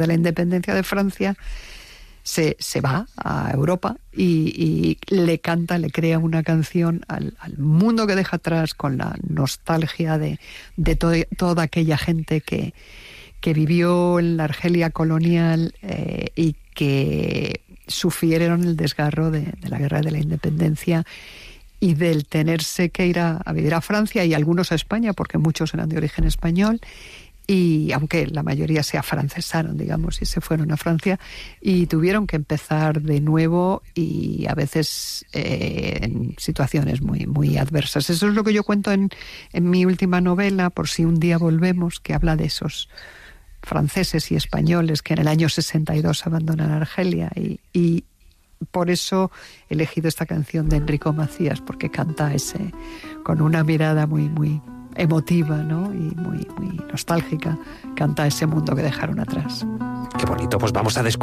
de la independencia de Francia, se va a Europa y le crea una canción al mundo que deja atrás, con la nostalgia de toda aquella gente que vivió en la Argelia colonial y que sufrieron el desgarro de la guerra de la independencia y del tenerse que ir a vivir a Francia, y algunos a España, porque muchos eran de origen español, y aunque la mayoría se afrancesaron, digamos, y se fueron a Francia, y tuvieron que empezar de nuevo, y a veces en situaciones muy, muy adversas. Eso es lo que yo cuento en mi última novela, Por si un día volvemos, que habla de esos franceses y españoles que en el año 62 abandonan Argelia, y por eso he elegido esta canción de Enrico Macías, porque canta con una mirada muy, muy emotiva, ¿no? Y muy, muy nostálgica, canta ese mundo que dejaron atrás. Qué bonito, pues vamos a descubrir